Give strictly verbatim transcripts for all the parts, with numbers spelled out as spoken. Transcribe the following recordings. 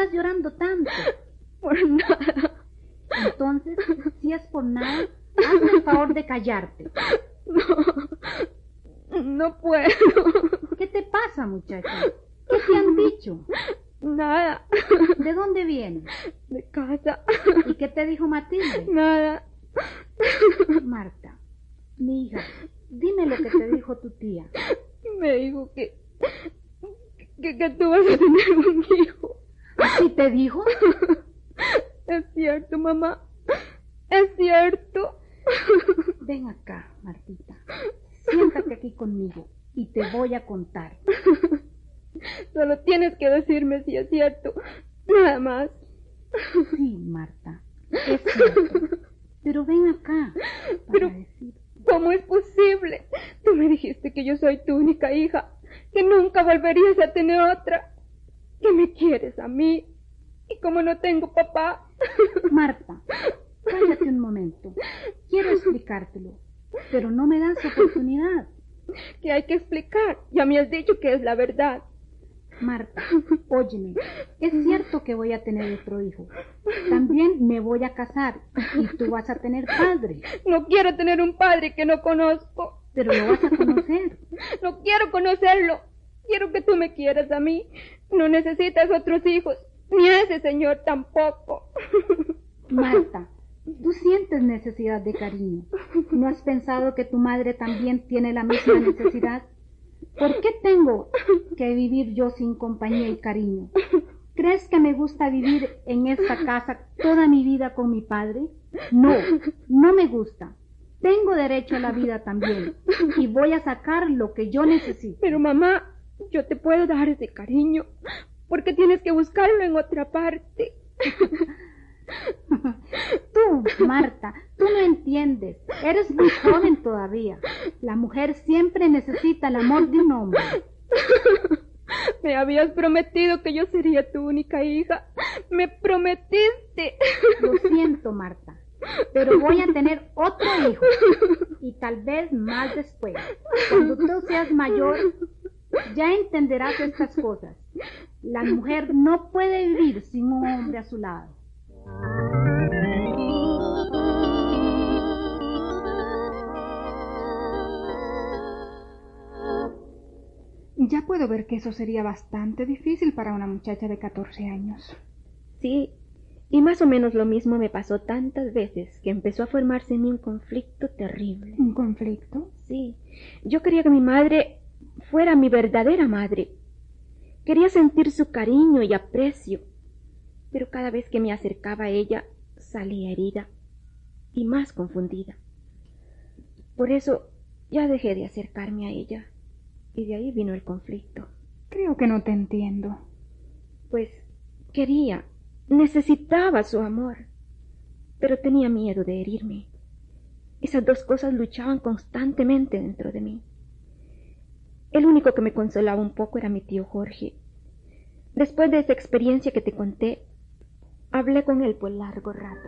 estás llorando tanto? Por nada. Entonces, si es por nada, hazme el favor de callarte. No, no puedo. ¿Qué te pasa, muchacha? ¿Qué te han dicho? Nada. ¿De dónde vienes? De casa. ¿Y qué te dijo Matilde? Nada. Marta, mi hija, dime lo que te dijo tu tía. Me dijo que, que, que tú vas a tener un hijo. ¿Así te dijo? Es cierto, mamá. Es cierto. Ven acá, Martita. Siéntate aquí conmigo y te voy a contar. Solo tienes que decirme si es cierto. Nada más. Sí, Marta, es cierto. Pero ven acá para Pero, decir... ¿cómo es posible? Tú me dijiste que yo soy tu única hija, que nunca volverías a tener otra, que me quieres a mí. Y como no tengo papá... Marta, cállate un momento. Quiero explicártelo, pero no me das oportunidad. Que hay que explicar. Ya me has dicho que es la verdad. Marta, óyeme, es cierto que voy a tener otro hijo. También me voy a casar y tú vas a tener padre. No quiero tener un padre que no conozco. Pero lo vas a conocer. No quiero conocerlo. Quiero que tú me quieras a mí. No necesitas otros hijos, ni a ese señor tampoco. Marta, tú sientes necesidad de cariño. ¿No has pensado que tu madre también tiene la misma necesidad? ¿Por qué tengo que vivir yo sin compañía y cariño? ¿Crees que me gusta vivir en esta casa toda mi vida con mi padre? No, no me gusta. Tengo derecho a la vida también y voy a sacar lo que yo necesito. Pero mamá, yo te puedo dar ese cariño porque tienes que buscarlo en otra parte. Tú, Marta, tú no entiendes. Eres muy joven todavía. La mujer siempre necesita el amor de un hombre. Me habías prometido que yo sería tu única hija. Me prometiste. Lo siento, Marta, pero voy a tener otro hijo. Y tal vez más después. Cuando tú seas mayor, ya entenderás estas cosas. La mujer no puede vivir sin un hombre a su lado. Ya puedo ver que eso sería bastante difícil para una muchacha de catorce años. Sí, y más o menos lo mismo me pasó tantas veces que empezó a formarse en mí un conflicto terrible. ¿Un conflicto? Sí, yo quería que mi madre fuera mi verdadera madre. Quería sentir su cariño y aprecio, pero cada vez que me acercaba a ella salía herida y más confundida. Por eso ya dejé de acercarme a ella. Y de ahí vino el conflicto. Creo que no te entiendo. Pues quería, necesitaba su amor, pero tenía miedo de herirme. Esas dos cosas luchaban constantemente dentro de mí. El único que me consolaba un poco era mi tío Jorge. Después de esa experiencia que te conté, hablé con él por largo rato.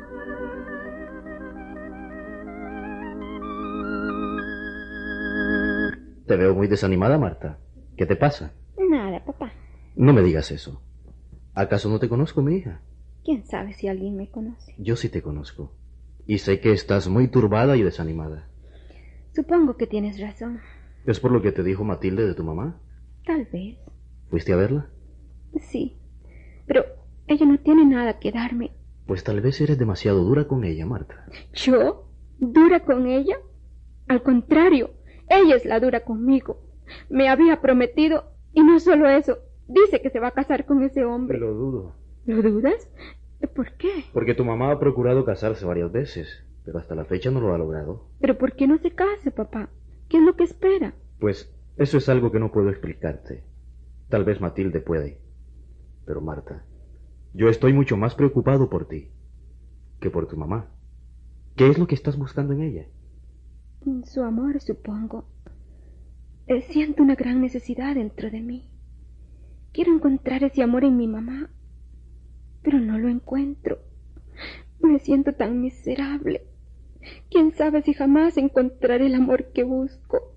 Te veo muy desanimada, Marta. ¿Qué te pasa? Nada, papá. No me digas eso. ¿Acaso no te conozco, mi hija? ¿Quién sabe si alguien me conoce? Yo sí te conozco. Y sé que estás muy turbada y desanimada. Supongo que tienes razón. ¿Es por lo que te dijo Matilde de tu mamá? Tal vez. ¿Fuiste a verla? Sí, pero ella no tiene nada que darme. Pues tal vez eres demasiado dura con ella, Marta. ¿Yo? ¿Dura con ella? Al contrario, ella es la dura conmigo. Me había prometido, y no solo eso, dice que se va a casar con ese hombre. Lo dudo. ¿Lo dudas? ¿Por qué? Porque tu mamá ha procurado casarse varias veces, pero hasta la fecha no lo ha logrado. ¿Pero por qué no se casa, papá? ¿Qué es lo que espera? Pues eso es algo que no puedo explicarte. Tal vez Matilde puede. Pero Marta, yo estoy mucho más preocupado por ti que por tu mamá. ¿Qué es lo que estás buscando en ella? Su amor, supongo. Eh, siento una gran necesidad dentro de mí. Quiero encontrar ese amor en mi mamá, pero no lo encuentro. Me siento tan miserable. ¿Quién sabe si jamás encontraré el amor que busco?